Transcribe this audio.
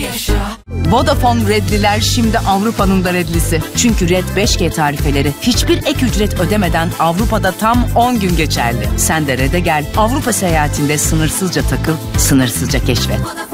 Vodafone Red'liler şimdi Avrupa'nın da Red'lisi. Çünkü Red 5G tarifeleri hiçbir ek ücret ödemeden Avrupa'da tam 10 gün geçerli. Sen de Red'e gel. Avrupa seyahatinde sınırsızca takıl, sınırsızca keşfet.